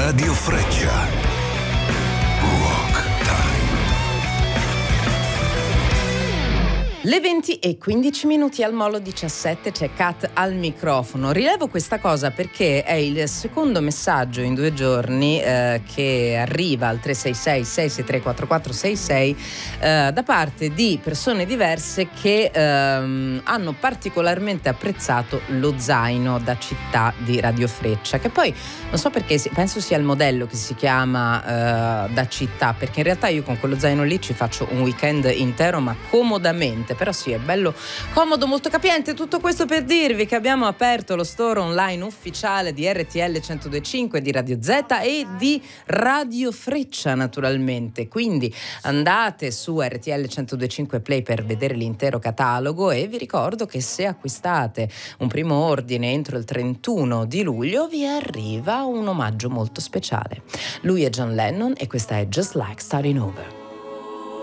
Radio Freccia. Rock Time. Le 20:15 al Molo 17, c'è Kat al microfono. Rilevo questa cosa perché è il secondo messaggio in 2 giorni che arriva al 366-663-4466 da parte di persone diverse che hanno particolarmente apprezzato lo zaino da città di Radio Freccia, che poi non so perché, penso sia il modello che si chiama da città, perché in realtà io con quello zaino lì ci faccio un weekend intero, ma comodamente. Però sì, è bello comodo, molto capiente. Tutto questo per dirvi che abbiamo aperto lo store online ufficiale di RTL 102.5, di Radio Z e di Radio Freccia, naturalmente. Quindi andate su RTL 102.5 Play per vedere l'intero catalogo, e vi ricordo che se acquistate un primo ordine entro il 31 di luglio vi arriva un omaggio molto speciale. Lui è John Lennon e questa è Just Like Starting Over.